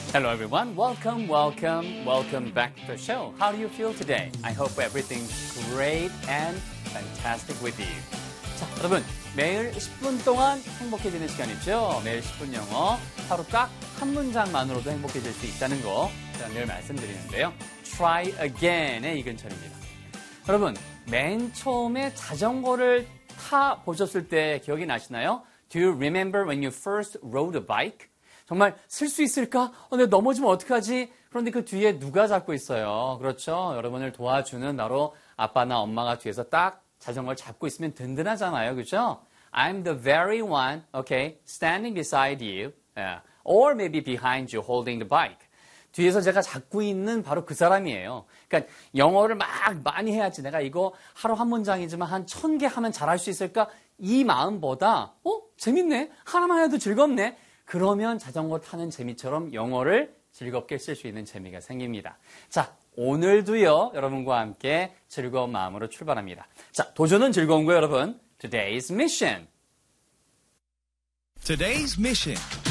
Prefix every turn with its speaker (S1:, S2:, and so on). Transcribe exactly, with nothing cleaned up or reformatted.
S1: Hello everyone, welcome, welcome, welcome back to the show. How do you feel today? I hope everything's great and fantastic with you. 자, 여러분, 매일 십 분 동안 행복해지는 시간이죠. 매일 십 분 영어, 하루 딱 한 문장만으로도 행복해질 수 있다는 거 제가 늘 말씀드리는데요. Try again의 이근철입니다. 여러분, 맨 처음에 자전거를 타 보셨을 때 기억이 나시나요? Do you remember when you first rode a bike? 정말 쓸 수 있을까? 어, 내가 넘어지면 어떡하지? 그런데 그 뒤에 누가 잡고 있어요? 그렇죠? 여러분을 도와주는 바로 아빠나 엄마가 뒤에서 딱 자전거를 잡고 있으면 든든하잖아요. 그렇죠? I'm the very one, okay, standing beside you, yeah. or maybe behind you holding the bike. 뒤에서 제가 잡고 있는 바로 그 사람이에요. 그러니까 영어를 막 많이 해야지. 내가 이거 하루 한 문장이지만 한 천 개 하면 잘할 수 있을까? 이 마음보다 어? 재밌네? 하나만 해도 즐겁네? 그러면 자전거 타는 재미처럼 영어를 즐겁게 쓸 수 있는 재미가 생깁니다. 자, 오늘도요, 여러분과 함께 즐거운 마음으로 출발합니다. 자, 도전은 즐거운 거 여러분. Today's mission.
S2: Today's mission.